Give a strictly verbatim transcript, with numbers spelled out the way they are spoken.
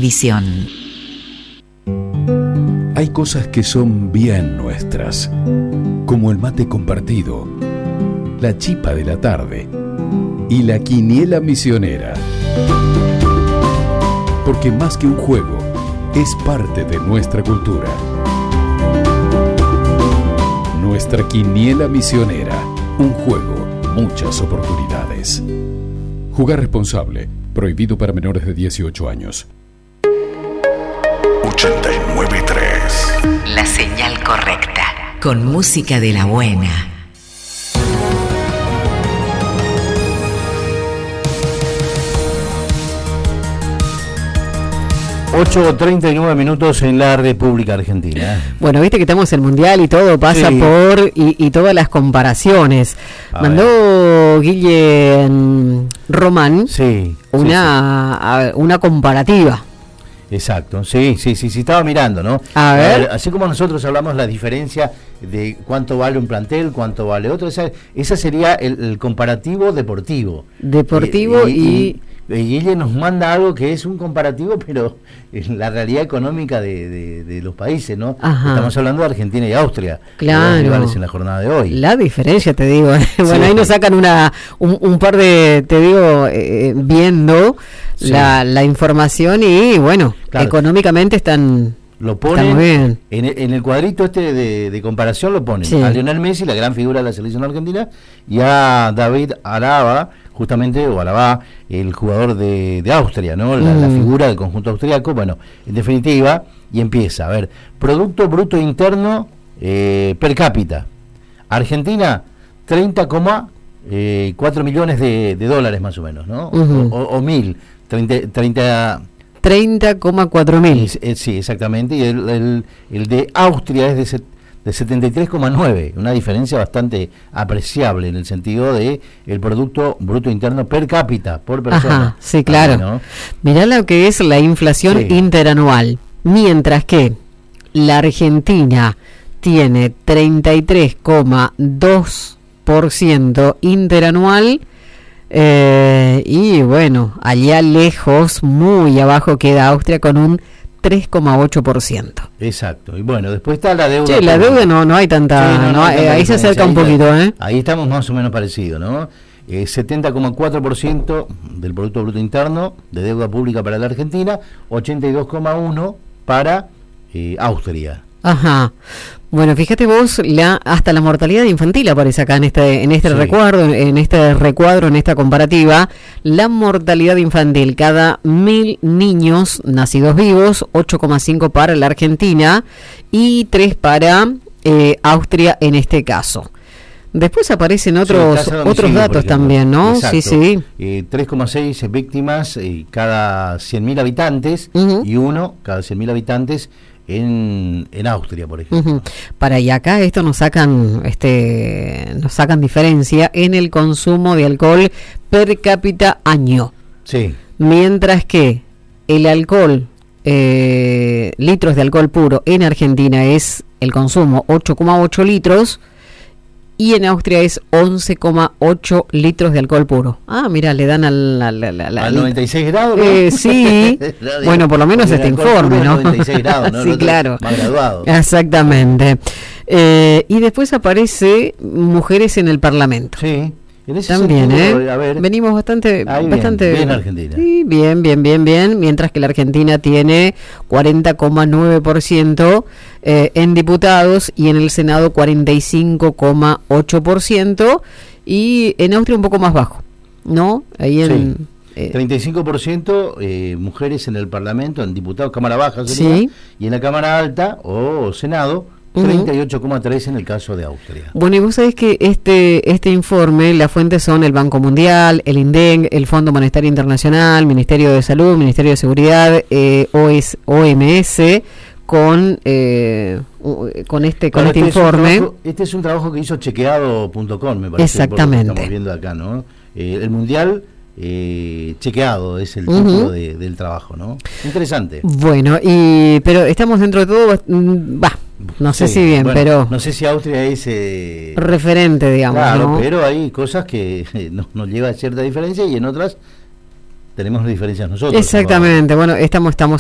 Univisión. Hay cosas que son bien nuestras, como el mate compartido, la chipa de la tarde y la quiniela misionera. Porque más que un juego, es parte de nuestra cultura. Nuestra quiniela misionera, un juego, muchas oportunidades. Jugar responsable, prohibido para menores de dieciocho años. ochenta y nueve punto tres. La señal correcta, con música de la buena. ocho treinta y nueve minutos en la República Argentina. Bueno, viste que estamos en el Mundial y todo pasa sí. por y, y todas las comparaciones. A Mandó ver. Guille Román sí, una, sí, sí. una comparativa. Exacto, sí, sí, sí, sí, estaba mirando, ¿no? A ver. A ver, así como nosotros hablamos la diferencia de cuánto vale un plantel, cuánto vale otro, esa, esa sería el, el comparativo deportivo. Deportivo eh, y... y... Y ella nos manda algo que es un comparativo, pero en la realidad económica de, de, de los países, ¿no? Ajá. Estamos hablando de Argentina y Austria, claro, los rivales en la jornada de hoy. La diferencia, te digo, bueno, sí. ahí nos sacan una un, un par de, te digo, eh, viendo sí. la, la información y bueno, claro. económicamente están... Lo ponen bien. En, en el cuadrito este de, de comparación lo ponen sí. a Lionel Messi, la gran figura de la selección argentina, y a David Alaba, justamente, o Alaba, el jugador de, de Austria, ¿no? La, mm. la figura del conjunto austriaco. Bueno, en definitiva, y empieza, a ver, Producto Bruto Interno eh, per cápita. Argentina, treinta coma cuatro millones de, de dólares más o menos, ¿no? Uh-huh. O, o, o mil, treinta treinta coma cuatro mil. Sí, exactamente. Y el, el, el de Austria es de, set, de setenta y tres coma nueve, una diferencia bastante apreciable en el sentido de el Producto Bruto Interno per cápita, por persona. Ajá, sí, claro. ¿No? Mirá lo que es la inflación sí. interanual. Mientras que la Argentina tiene treinta y tres coma dos por ciento interanual. Eh, y bueno, allá lejos, muy abajo queda Austria con un tres coma ocho por ciento. Exacto. Y bueno, después está la deuda. Sí, la deuda no, no hay tanta, sí, no, no, no hay tanta eh, ahí se acerca un poquito, ¿eh? Ahí estamos más o menos parecidos, ¿no? Eh, setenta coma cuatro por ciento del Producto Bruto Interno de deuda pública para la Argentina, ochenta y dos coma uno por ciento para eh, Austria. Ajá. Bueno, fíjate vos, la hasta la mortalidad infantil aparece acá en este en este sí. recuadro, en este recuadro, en esta comparativa. La mortalidad infantil, cada mil niños nacidos vivos, ocho coma cinco para la Argentina y tres para eh, Austria en este caso. Después aparecen otros sí, otros datos también, ¿no? Exacto. Sí, sí. Eh, tres coma seis víctimas eh, cada cien mil habitantes uh-huh. y uno cada cien mil habitantes en, en Austria, por ejemplo. Uh-huh. Para y acá esto nos sacan este nos sacan diferencia en el consumo de alcohol per cápita año. Sí. Mientras que el alcohol eh, litros de alcohol puro en Argentina es el consumo ocho coma ocho litros. Y en Austria es once coma ocho litros de alcohol puro. Ah, mira, le dan al... al, al, al, ¿Al noventa y seis grados? ¿No? Eh, sí. Bueno, por lo menos este informe, ¿no? noventa y seis grados, ¿no? Sí, claro. Más graduado. Exactamente. Eh, y después aparece mujeres en el Parlamento. Sí. En ese también, sentido, ¿eh? A ver, venimos bastante... Ahí bastante bien, bien Argentina. Sí, bien, bien, bien, bien. Mientras que la Argentina tiene cuarenta coma nueve por ciento eh, en diputados y en el Senado cuarenta y cinco coma ocho por ciento y en Austria un poco más bajo, ¿no? Ahí en... Sí. Eh, treinta y cinco por ciento eh, mujeres en el Parlamento, en diputados, Cámara Baja sería, sí. Y en la Cámara Alta o Senado treinta y ocho coma tres en el caso de Austria. Bueno, y vos sabés que este este informe, las fuentes son el Banco Mundial, el INDEC, el Fondo Monetario Internacional, Ministerio de Salud, Ministerio de Seguridad, eh, O M S, con eh, con este con este, este informe. Es trabajo, este es un trabajo que hizo chequeado punto com, me parece. Exactamente. Estamos viendo acá, ¿no? Eh, el Mundial eh, chequeado es el título uh-huh. de, del trabajo, ¿no? Interesante. Bueno, y pero estamos dentro de todo, va, no sé sí, si bien, bueno, pero no sé si Austria es eh, referente, digamos. Claro, ¿no? pero hay cosas que eh, nos, nos lleva a cierta diferencia y en otras tenemos diferencias nosotros. Exactamente. ¿No? Bueno, estamos estamos